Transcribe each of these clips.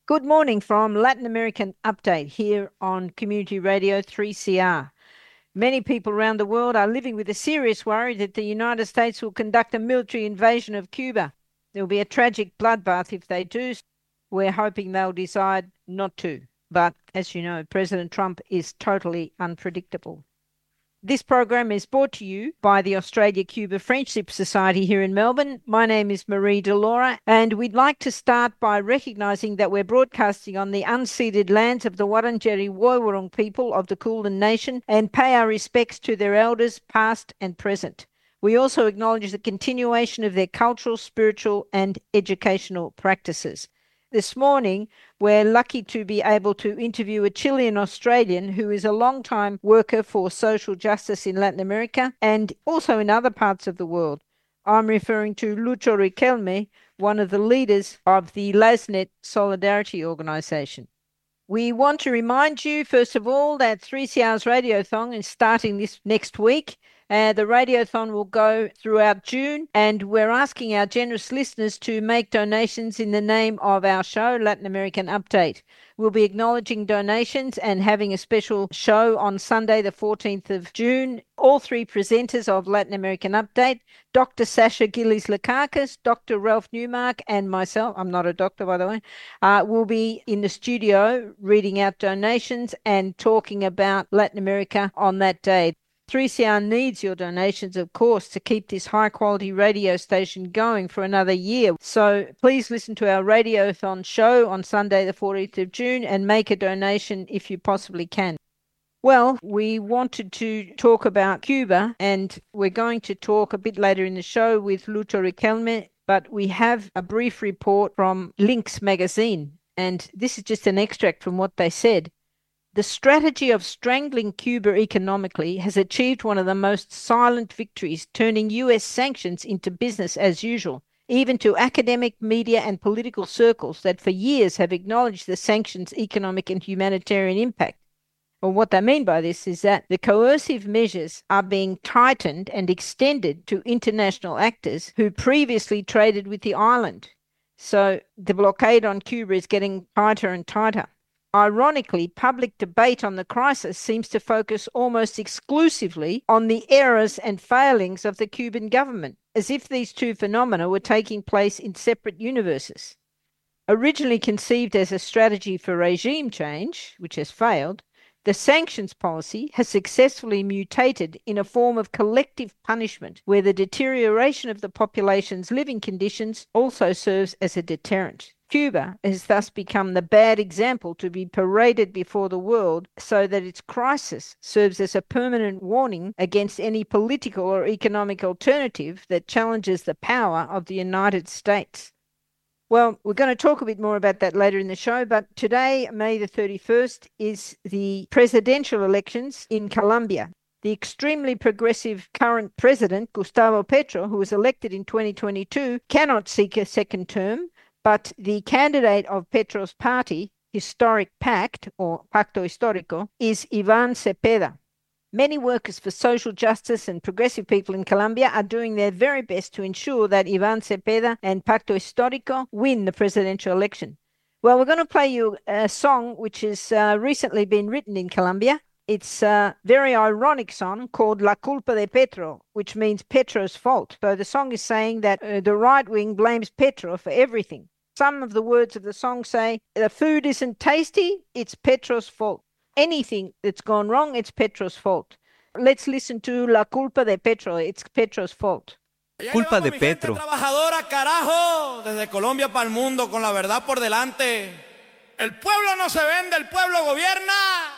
Good morning from Latin American Update here on Community Radio 3CR. Many people around the world are living with a serious worry that the United States will conduct a military invasion of Cuba. There will be a tragic bloodbath if they do. We're hoping they'll decide not to. But as you know, President Trump is totally unpredictable. This program is brought to you by the Australia-Cuba Friendship Society here in Melbourne. My name is Marie Delora, and we'd like to start by recognising that we're broadcasting on the unceded lands of the Wurundjeri Woiwurrung people of the Kulin Nation and pay our respects to their elders, past and present. We also acknowledge the continuation of their cultural, spiritual and educational practices. This morning, we're lucky to be able to interview a Chilean Australian who is a long-time worker for social justice in Latin America and also in other parts of the world. I'm referring to Lucho Riquelme, one of the leaders of the LASNET Solidarity Organisation. We want to remind you, first of all, that 3CR's Radiothon is starting this next week. The Radiothon will go throughout June, and we're asking our generous listeners to make donations in the name of our show, Latin American Update. We'll be acknowledging donations and having a special show on Sunday, the 14th of June. All three presenters of Latin American Update, Dr. Sasha Gillies-Lakakis, Dr. Ralph Newmark, and myself, I'm not a doctor, by the way, will be in the studio reading out donations and talking about Latin America on that day. 3CR needs your donations, of course, to keep this high-quality radio station going for another year. So please listen to our Radiothon show on Sunday, the 14th of June, and make a donation if you possibly can. Well, we wanted to talk about Cuba, and we're going to talk a bit later in the show with Lucho Riquelme, but we have a brief report from Links magazine, and this is just an extract from what they said. The strategy of strangling Cuba economically has achieved one of the most silent victories, turning US sanctions into business as usual, even to academic, media and political circles that for years have acknowledged the sanctions' economic and humanitarian impact. Well, what they mean by this is that the coercive measures are being tightened and extended to international actors who previously traded with the island. So the blockade on Cuba is getting tighter and tighter. Ironically, public debate on the crisis seems to focus almost exclusively on the errors and failings of the Cuban government, as if these two phenomena were taking place in separate universes. Originally conceived as a strategy for regime change, which has failed, the sanctions policy has successfully mutated in a form of collective punishment, where the deterioration of the population's living conditions also serves as a deterrent. Cuba has thus become the bad example to be paraded before the world, so that its crisis serves as a permanent warning against any political or economic alternative that challenges the power of the United States. Well, we're going to talk a bit more about that later in the show, but today, May the 31st, is the presidential elections in Colombia. The extremely progressive current president, Gustavo Petro, who was elected in 2022, cannot seek a second term, but the candidate of Petro's party, Historic Pact, or Pacto Histórico, is Iván Cepeda. Many workers for social justice and progressive people in Colombia are doing their very best to ensure that Iván Cepeda and Pacto Histórico win the presidential election. Well, we're going to play you a song which has recently been written in Colombia. It's a very ironic song called La Culpa de Petro, which means Petro's fault. So the song is saying that the right wing blames Petro for everything. Some of the words of the song say, the food isn't tasty, it's Petro's fault. Anything that's gone wrong, it's Petro's fault. Let's listen to La Culpa de Petro, it's Petro's fault. Culpa de Petro. Trabajadora, carajo, desde Colombia para el mundo con la verdad por delante. El pueblo no se vende, el pueblo gobierna.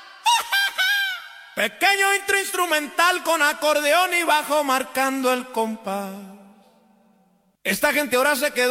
Pequeño intro instrumental con acordeón y bajo marcando el compás. Esta gente ahora se quedó